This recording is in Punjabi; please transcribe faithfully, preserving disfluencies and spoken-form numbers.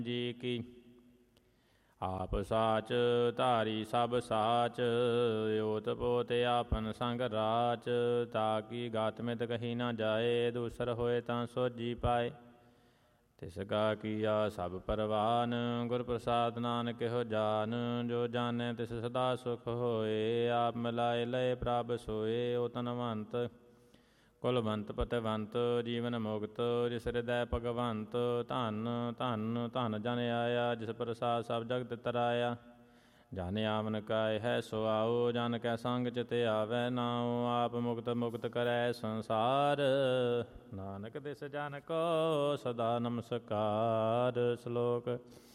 ਜੀ ਕੀ। ਆਪ ਸਾਚ ਧਾਰੀ ਸਭ ਸਾਚ, ਓਤ ਪੋਤ ਆਪਨ ਸੰਗ ਰਾਚ। ਤਾਕੀ ਗਾਤ ਮਿਤ ਕਹੀ ਨਾ ਜਾਏ, ਦੂਸਰ ਹੋਏ ਤਾਂ ਸੋਜੀ ਪਾਏ। ਤਿਸ ਕਾ ਕੀਆ ਸਭ ਪਰਵਾਨ, ਗੁਰ ਪ੍ਰਸਾਦ ਨਾਨਕ ਇਹੋ ਜਾਨ। ਜੋ ਜਾਣੈ ਤਿਸ ਸਦਾ ਸੁਖ ਹੋਏ, ਆਪ ਮਿਲਾਏ ਲਏ ਪ੍ਰਭ ਸੋਏ। ਓ ਧਨਵੰਤ ਕੁਲਵੰਤ ਪਤਵੰਤ, ਜੀਵਨ ਮੁਕਤ ਜਿਸ ਹਿਰਦੈ ਭਗਵੰਤ। ਧਨ ਧਨ ਧਨ ਜਨ ਆਇਆ, ਜਿਸ ਪ੍ਰਸਾਦ ਸਭ ਜਗਤ ਤਰਾਇਆ। ਜਨ ਆਵਨ ਕਾ ਹੈ ਸੋ ਆਓ, ਜਨ ਕੈ ਸੰਗ ਚਿਤ ਆਵੈ ਨਾਉ। ਆਪ ਮੁਕਤ ਮੁਕਤ ਕਰੈ ਸੰਸਾਰ, ਨਾਨਕ ਦਿਸ ਜਨ ਕੋ ਸਦਾ ਨਮਸਕਾਰ। ਸ਼ਲੋਕ